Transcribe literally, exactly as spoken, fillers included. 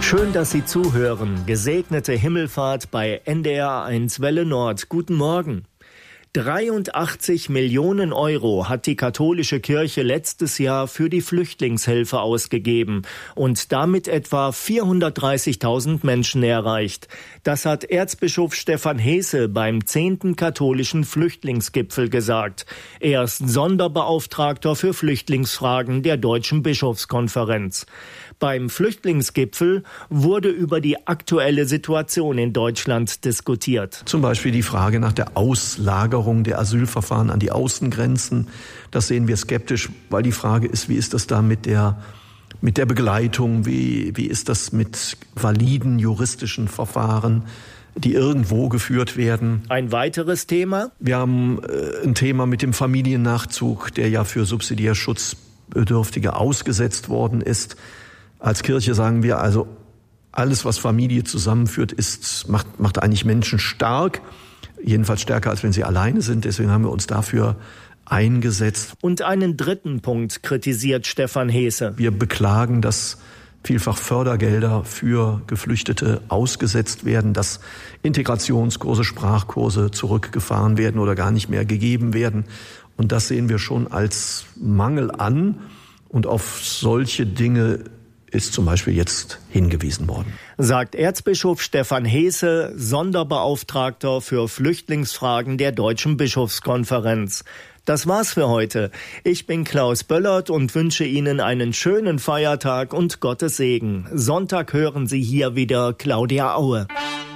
Schön, dass Sie zuhören. Gesegnete Himmelfahrt bei N D R eins Welle Nord. Guten Morgen. dreiundachtzig Millionen Euro hat die katholische Kirche letztes Jahr für die Flüchtlingshilfe ausgegeben und damit etwa vierhundertdreißigtausend Menschen erreicht. Das hat Erzbischof Stefan Heese beim zehnten katholischen Flüchtlingsgipfel gesagt. Er ist Sonderbeauftragter für Flüchtlingsfragen der Deutschen Bischofskonferenz. Beim Flüchtlingsgipfel wurde über die aktuelle Situation in Deutschland diskutiert. Zum Beispiel die Frage nach der Auslagerung der Asylverfahren an die Außengrenzen. Das sehen wir skeptisch, weil die Frage ist, wie ist das da mit der, mit der Begleitung? Wie, wie ist das mit validen juristischen Verfahren, die irgendwo geführt werden? Ein weiteres Thema? Wir haben äh, ein Thema mit dem Familiennachzug, der ja für subsidiär Schutzbedürftige ausgesetzt worden ist. Als Kirche sagen wir also, alles, was Familie zusammenführt, ist, macht, macht eigentlich Menschen stark. Jedenfalls stärker, als wenn sie alleine sind. Deswegen haben wir uns dafür eingesetzt. Und einen dritten Punkt kritisiert Stefan Heese. Wir beklagen, dass vielfach Fördergelder für Geflüchtete ausgesetzt werden, dass Integrationskurse, Sprachkurse zurückgefahren werden oder gar nicht mehr gegeben werden. Und das sehen wir schon als Mangel an. Und auf solche Dinge ist zum Beispiel jetzt hingewiesen worden. Sagt Erzbischof Stefan Heese, Sonderbeauftragter für Flüchtlingsfragen der Deutschen Bischofskonferenz. Das war's für heute. Ich bin Klaus Böllert und wünsche Ihnen einen schönen Feiertag und Gottes Segen. Sonntag hören Sie hier wieder Claudia Aue.